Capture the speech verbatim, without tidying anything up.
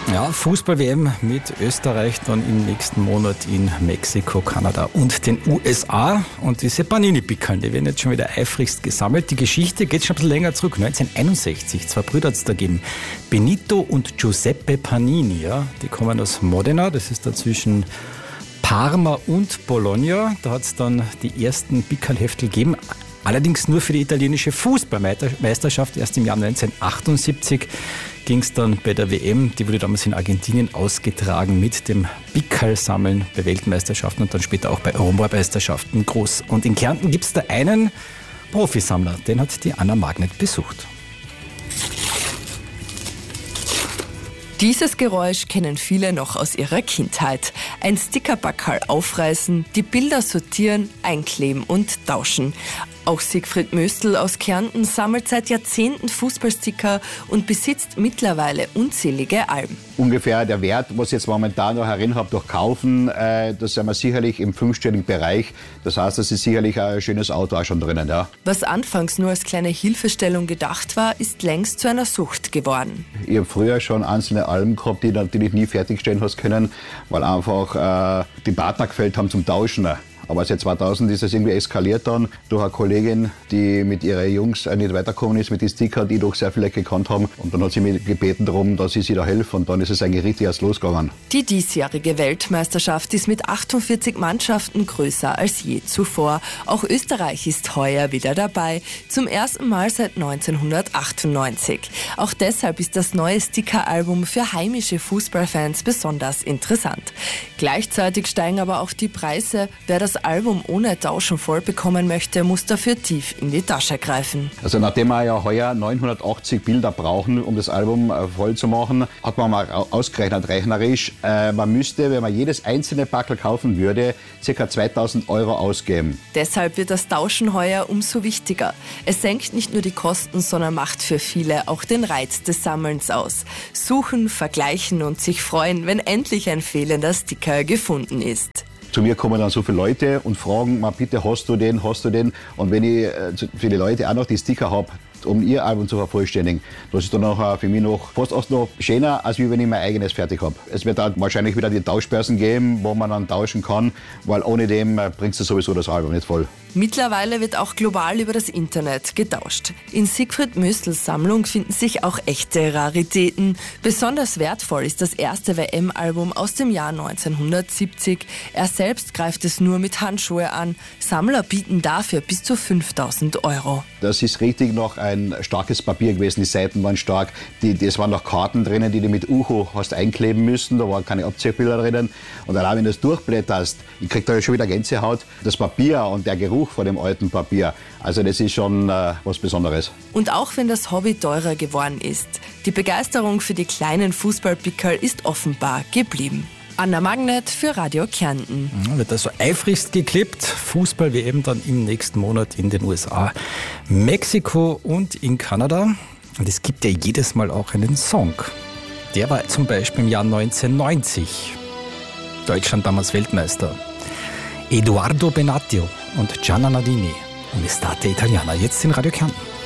Ja, Fußball-W M mit Österreich dann im nächsten Monat in Mexiko, Kanada und den U S A. Und diese Panini-Pickeln, die werden jetzt schon wieder eifrigst gesammelt. Die Geschichte geht schon ein bisschen länger zurück. neunzehnhunderteinundsechzig, zwei Brüder hat es da gegeben. Benito und Giuseppe Panini, ja, die kommen aus Modena, das ist da zwischen Parma und Bologna. Da hat es dann die ersten Pickelheftel gegeben. Allerdings nur für die italienische Fußballmeisterschaft. Erst im Jahr neunzehnhundertachtundsiebzig ging es dann bei der W M, die wurde damals in Argentinien ausgetragen, mit dem Pickel-Sammeln bei Weltmeisterschaften und dann später auch bei Europameisterschaften groß. Und in Kärnten gibt es da einen Profisammler, den hat die Anna Magnet besucht. Dieses Geräusch kennen viele noch aus ihrer Kindheit. Ein Stickerbackerl aufreißen, die Bilder sortieren, einkleben und tauschen. Auch Siegfried Möstl aus Kärnten sammelt seit Jahrzehnten Fußballsticker und besitzt mittlerweile unzählige Alben. Ungefähr der Wert, was ich jetzt momentan noch herin habe, durch Kaufen, äh, da sind wir sicherlich im fünfstelligen Bereich. Das heißt, das ist sicherlich ein schönes Auto auch schon drinnen. Ja. Was anfangs nur als kleine Hilfestellung gedacht war, ist längst zu einer Sucht geworden. Ich habe früher schon einzelne Alben gehabt, die natürlich nie fertigstellen hast können, weil einfach äh, die Partner gefällt haben zum Tauschen. Aber seit zweitausend ist es irgendwie eskaliert dann durch eine Kollegin, die mit ihren Jungs nicht weitergekommen ist mit den Stickern, die doch sehr viele gekannt haben. Und dann hat sie mich gebeten darum, dass ich sie da helfe. Und dann ist es eigentlich richtig erst losgegangen. Die diesjährige Weltmeisterschaft ist mit achtundvierzig Mannschaften größer als je zuvor. Auch Österreich ist heuer wieder dabei. Zum ersten Mal seit neunzehnhundertachtundneunzig. Auch deshalb ist das neue Stickeralbum für heimische Fußballfans besonders interessant. Gleichzeitig steigen aber auch die Preise. Wer das Album ohne Tauschen voll bekommen möchte, muss dafür tief in die Tasche greifen. Also nachdem wir ja heuer neunhundertachtzig Bilder brauchen, um das Album voll zu machen, hat man mal ausgerechnet rechnerisch, äh, man müsste, wenn man jedes einzelne Packel kaufen würde, ca. zweitausend Euro ausgeben. Deshalb wird das Tauschen heuer umso wichtiger. Es senkt nicht nur die Kosten, sondern macht für viele auch den Reiz des Sammelns aus. Suchen, vergleichen und sich freuen, wenn endlich ein fehlender Sticker gefunden ist. Zu mir kommen dann so viele Leute und fragen, mal bitte, hast du den, hast du den? Und wenn ich äh, für die Leute auch noch die Sticker habe, um ihr Album zu vervollständigen, das ist dann auch für mich noch fast auch noch schöner, als wenn ich mein eigenes fertig habe. Es wird dann wahrscheinlich wieder die Tauschbörsen geben, wo man dann tauschen kann, weil ohne dem äh, bringst du sowieso das Album nicht voll. Mittlerweile wird auch global über das Internet getauscht. In Siegfried Möstls Sammlung finden sich auch echte Raritäten. Besonders wertvoll ist das erste W M-Album aus dem Jahr neunzehnhundertsiebzig. Er selbst greift es nur mit Handschuhe an. Sammler bieten dafür bis zu fünftausend Euro. Das ist richtig noch ein starkes Papier gewesen. Die Seiten waren stark. Die, das waren noch Karten drinnen, die du mit Uhu hast einkleben müssen. Da waren keine Abziehbilder drinnen. Und allein wenn du das durchblätterst, ich krieg da schon wieder Gänsehaut. Das Papier und der Geruch vor dem alten Papier. Also das ist schon äh, was Besonderes. Und auch wenn das Hobby teurer geworden ist, die Begeisterung für die kleinen Fußballpickerl ist offenbar geblieben. Anna Magnet für Radio Kärnten. Ja, wird also eifrigst geklebt. Fußball-W M dann im nächsten Monat in den U S A, Mexiko und in Kanada. Und es gibt ja jedes Mal auch einen Song. Der war zum Beispiel im Jahr neunzehnhundertneunzig. Deutschland damals Weltmeister. Edoardo Benatio und Gianna Nannini. Un'estate italiana, jetzt in Radio Kärnten.